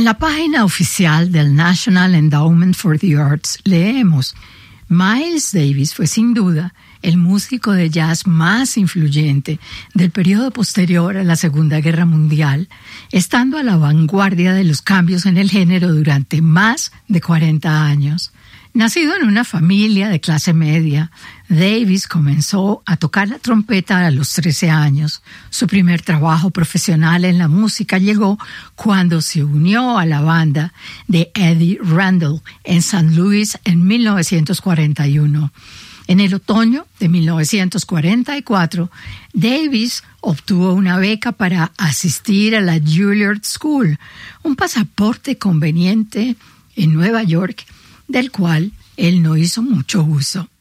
En la página oficial del National Endowment for the Arts leemos: Miles Davis fue sin duda el músico de jazz más influyente del periodo posterior a la Segunda Guerra Mundial, estando a la vanguardia de los cambios en el género durante más de 40 años. Nacido en una familia de clase media, Davis comenzó a tocar la trompeta a los 13 años. Su primer trabajo profesional en la música llegó cuando se unió a la banda de Eddie Randall en San Luis en 1941. En el otoño de 1944, Davis obtuvo una beca para asistir a la Juilliard School, un pasaporte conveniente en Nueva York, del cual él no hizo mucho uso.